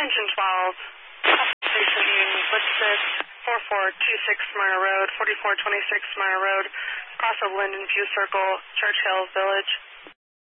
Engine 12, station listed 4426 Smyrna Road, 4426 Smyrna Road, cross of Linden View Circle, Church Hills Village.